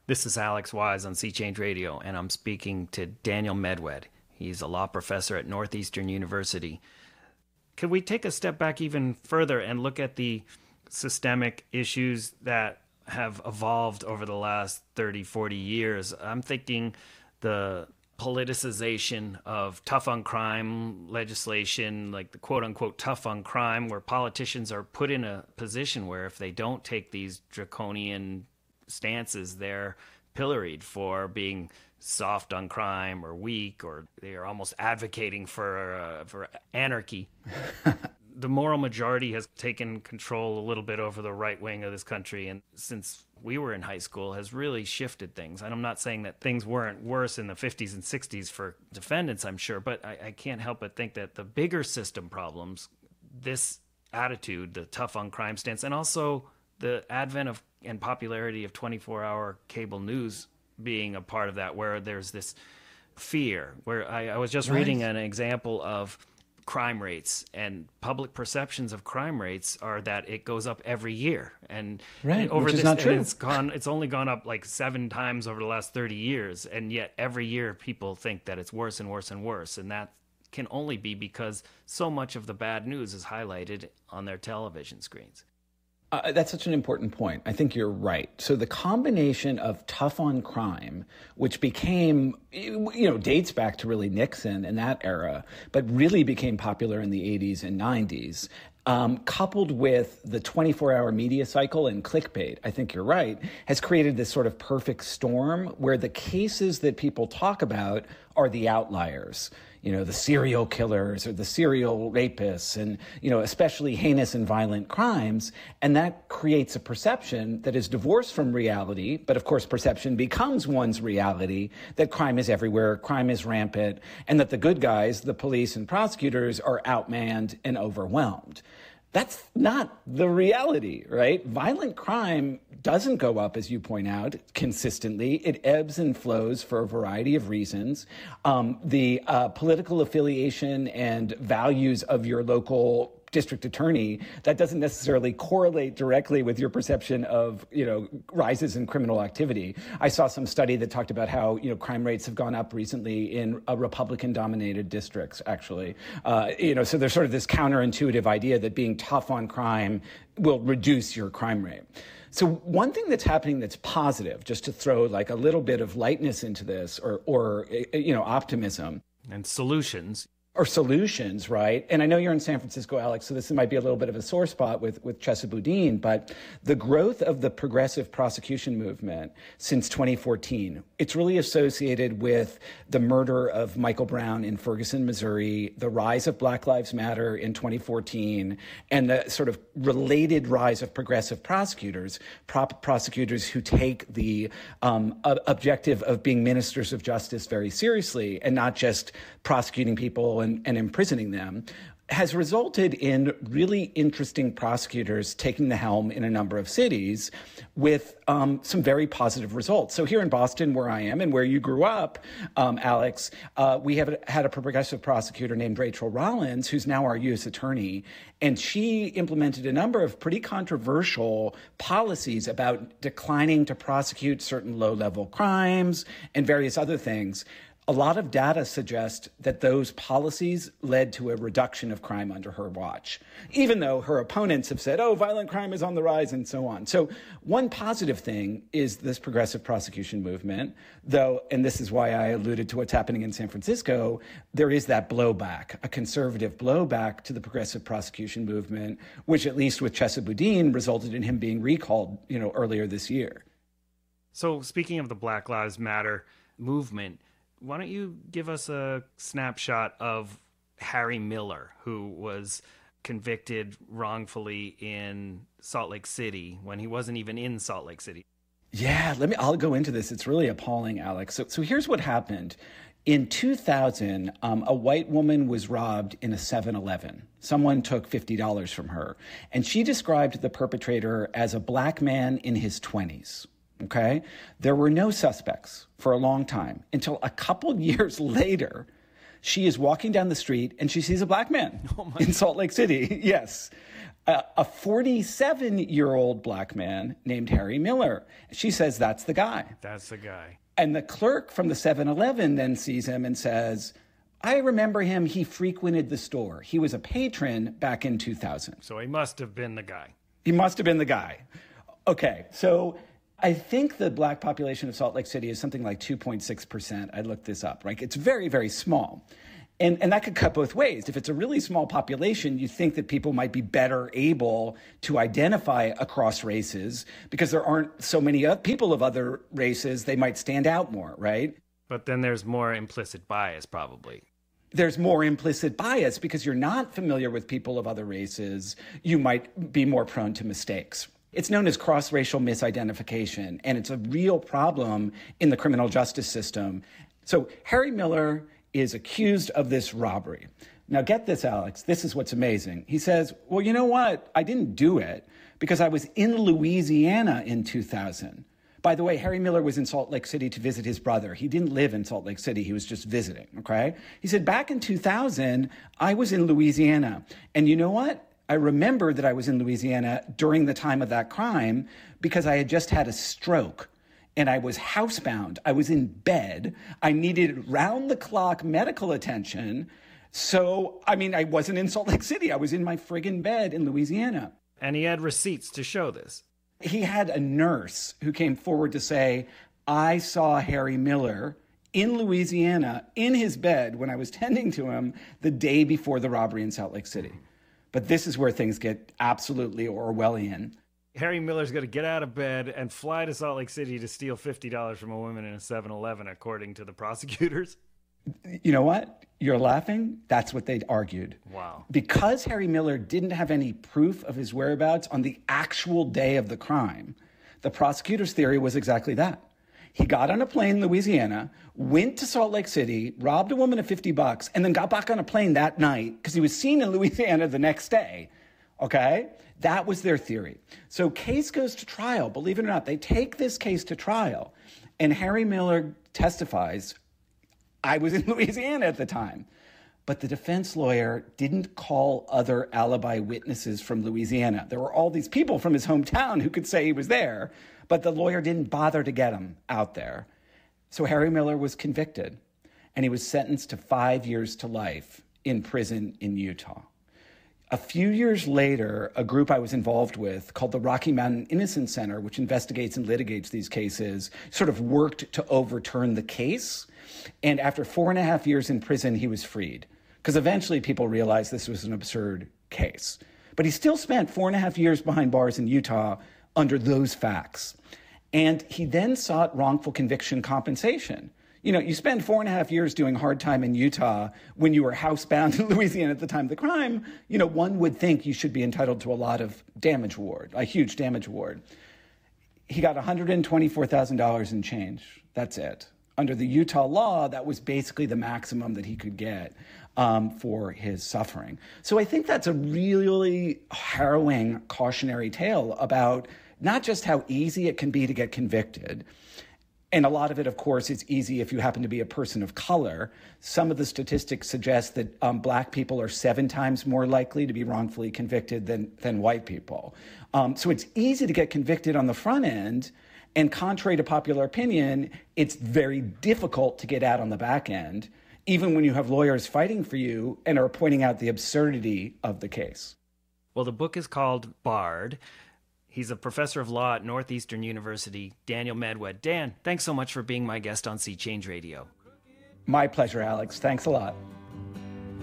This is Alex Wise on Sea Change Radio, and I'm speaking to Daniel Medwed. He's a law professor at Northeastern University. Could we take a step back even further and look at the systemic issues that have evolved over the last 30, 40 years? I'm thinking the politicization of tough on crime legislation, like the quote unquote tough on crime, where politicians are put in a position where if they don't take these draconian stances, they're pilloried for being soft on crime or weak, or they are almost advocating for anarchy. The moral majority has taken control a little bit over the right wing of this country, and since we were in high school has really shifted things. And I'm not saying that things weren't worse in the 50s and 60s for defendants, I'm sure, but I can't help but think that the bigger system problems, this attitude, the tough on crime stance, and also the advent of and popularity of 24-hour cable news being a part of that, where there's this fear, where I was just reading an example of crime rates, and public perceptions of crime rates are that it goes up every year. And over which is this, not true. It's only gone up like 7 times over the last 30 years. And yet every year people think that it's worse and worse and worse. And that can only be because so much of the bad news is highlighted on their television screens. That's such an important point. I think you're right. So the combination of tough on crime, which became, dates back to really Nixon and that era, but really became popular in the 80s and 90s, coupled with the 24-hour media cycle and clickbait, I think you're right, has created this sort of perfect storm where the cases that people talk about are the outliers. The serial killers or the serial rapists and, especially heinous and violent crimes. And that creates a perception that is divorced from reality. But of course, perception becomes one's reality, that crime is everywhere, crime is rampant, and that the good guys, the police and prosecutors, are outmanned and overwhelmed. That's not the reality, right? Violent crime doesn't go up, as you point out, consistently. It ebbs and flows for a variety of reasons. The political affiliation and values of your local district attorney, that doesn't necessarily correlate directly with your perception of, rises in criminal activity. I saw some study that talked about how, crime rates have gone up recently in Republican-dominated districts, actually. So there's sort of this counterintuitive idea that being tough on crime will reduce your crime rate. So one thing that's happening that's positive, just to throw like a little bit of lightness into this or optimism. And solutions. Or solutions, right? And I know you're in San Francisco, Alex, so this might be a little bit of a sore spot with Chesa Boudin, but the growth of the progressive prosecution movement since 2014, it's really associated with the murder of Michael Brown in Ferguson, Missouri, the rise of Black Lives Matter in 2014, and the sort of related rise of progressive prosecutors, prosecutors who take the objective of being ministers of justice very seriously and not just prosecuting people and imprisoning them, has resulted in really interesting prosecutors taking the helm in a number of cities with some very positive results. So here in Boston, where I am and where you grew up, Alex, we have had a progressive prosecutor named Rachel Rollins, who's now our U.S. attorney, and she implemented a number of pretty controversial policies about declining to prosecute certain low-level crimes and various other things. A lot of data suggests that those policies led to a reduction of crime under her watch, even though her opponents have said, violent crime is on the rise and so on. So one positive thing is this progressive prosecution movement, though, and this is why I alluded to what's happening in San Francisco, there is that blowback, a conservative blowback to the progressive prosecution movement, which at least with Chesa Boudin resulted in him being recalled, earlier this year. So speaking of the Black Lives Matter movement, why don't you give us a snapshot of Harry Miller, who was convicted wrongfully in Salt Lake City when he wasn't even in Salt Lake City? Yeah, I'll go into this. It's really appalling, Alex. So here's what happened. In 2000, a white woman was robbed in a 7-Eleven. Someone took $50 from her, and she described the perpetrator as a black man in his 20s. Okay? There were no suspects for a long time until a couple years later, She is walking down the street and she sees a black man in Salt Lake City. Yes. A 47-year-old black man named Harry Miller. She says, that's the guy. That's the guy. And the clerk from the 7-Eleven then sees him and says, I remember him. He frequented the store. He was a patron back in 2000. So he must have been the guy. He must have been the guy. Okay, so I think the black population of Salt Lake City is something like 2.6%. I looked this up, right? It's very, very small. And that could cut both ways. If it's a really small population, you think that people might be better able to identify across races because there aren't so many people of other races. They might stand out more, right? But then there's more implicit bias, probably. There's more implicit bias because you're not familiar with people of other races. You might be more prone to mistakes. It's known as cross-racial misidentification, and it's a real problem in the criminal justice system. So Harry Miller is accused of this robbery. Now get this, Alex, this is what's amazing. He says, well, you know what? I didn't do it because I was in Louisiana in 2000. By the way, Harry Miller was in Salt Lake City to visit his brother. He didn't live in Salt Lake City. He was just visiting, okay? He said, back in 2000, I was in Louisiana. And you know what? I remember that I was in Louisiana during the time of that crime because I had just had a stroke. And I was housebound. I was in bed. I needed round-the-clock medical attention. So, I wasn't in Salt Lake City. I was in my friggin' bed in Louisiana. And he had receipts to show this. He had a nurse who came forward to say, I saw Harry Miller in Louisiana in his bed when I was tending to him the day before the robbery in Salt Lake City. But this is where things get absolutely Orwellian. Harry Miller's going to get out of bed and fly to Salt Lake City to steal $50 from a woman in a 7-Eleven, according to the prosecutors. You know what? You're laughing? That's what they'd argued. Wow. Because Harry Miller didn't have any proof of his whereabouts on the actual day of the crime, the prosecutor's theory was exactly that. He got on a plane in Louisiana, went to Salt Lake City, robbed a woman of $50, and then got back on a plane that night because he was seen in Louisiana the next day. Okay? That was their theory. So case goes to trial. Believe it or not, they take this case to trial. And Harry Miller testifies, I was in Louisiana at the time. But the defense lawyer didn't call other alibi witnesses from Louisiana. There were all these people from his hometown who could say he was there, but the lawyer didn't bother to get him out there. So Harry Miller was convicted, and he was sentenced to 5 years to life in prison in Utah. A few years later, a group I was involved with called the Rocky Mountain Innocence Center, which investigates and litigates these cases, sort of worked to overturn the case. And after 4.5 years in prison, he was freed. Because eventually people realized this was an absurd case. But he still spent 4.5 years behind bars in Utah under those facts. And he then sought wrongful conviction compensation. You know, you spend 4.5 years doing hard time in Utah when you were housebound in Louisiana at the time of the crime. You know, one would think you should be entitled to a lot of damage award, a huge damage award. He got $124,000 in change. That's it. Under the Utah law, that was basically the maximum that he could get for his suffering. So I think that's a really harrowing cautionary tale about not just how easy it can be to get convicted. And a lot of it, of course, is easy if you happen to be a person of color. Some of the statistics suggest that black people are 7 times more likely to be wrongfully convicted than white people. So it's easy to get convicted on the front end. And contrary to popular opinion, it's very difficult to get out on the back end, even when you have lawyers fighting for you and are pointing out the absurdity of the case. Well, the book is called Barred. He's a professor of law at Northeastern University, Daniel Medwed. Dan, thanks so much for being my guest on Sea Change Radio. My pleasure, Alex. Thanks a lot.